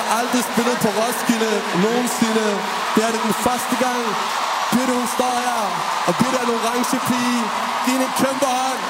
aldrig spillet på Roskilde nogensinde. Det er det den første gang. Birte, hun står her, og Birte er en orange pige. Giv hende en kæmpe hånd.